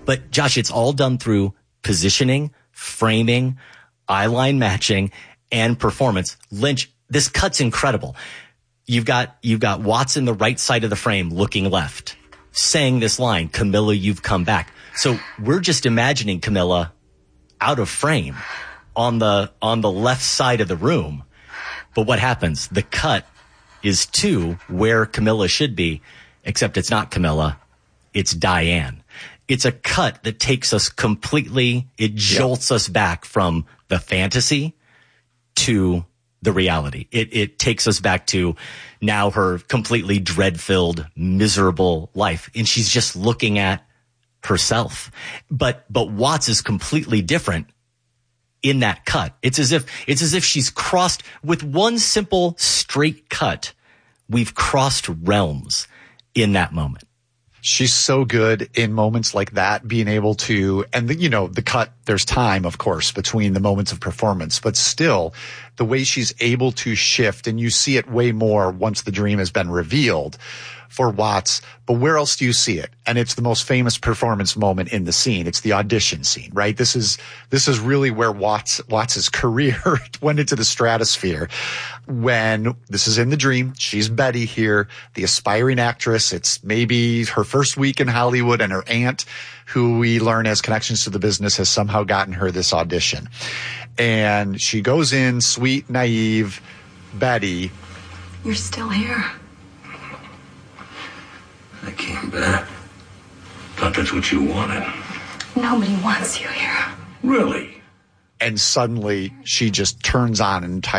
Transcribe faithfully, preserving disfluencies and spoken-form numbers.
But Josh, it's all done through positioning, framing, eye line matching, and performance. Lynch, this cut's incredible. You've got, you've got Watts in the right side of the frame looking left, saying this line, Camilla, you've come back. So we're just imagining Camilla out of frame on the, on the left side of the room. But what happens? The cut is to where Camilla should be, except it's not Camilla. It's Diane. It's a cut that takes us completely, it jolts yep. us back from the fantasy to the reality. It, it takes us back to now her completely dread-filled, miserable life. And she's just looking at herself. But, but Watts is completely different in that cut. It's as if, it's as if she's crossed with one simple straight cut. We've crossed realms in that moment. She's so good in moments like that, being able to, and the, you know, the cut, there's time, of course, between the moments of performance, but still the way she's able to shift, and you see it way more once the dream has been revealed for Watts. But where else do you see it? And it's the most famous performance moment in the scene. It's the audition scene, right? This is, this is really where Watts, Watts's career went into the stratosphere. When this is in the dream, she's Betty here, the aspiring actress. It's maybe her first week in Hollywood, and her aunt, who we learn has connections to the business, has somehow gotten her this audition. And she goes in, sweet, naive Betty. You're still here. I came back. Thought that's what you wanted. Nobody wants you here. Really? And suddenly she just turns on an entire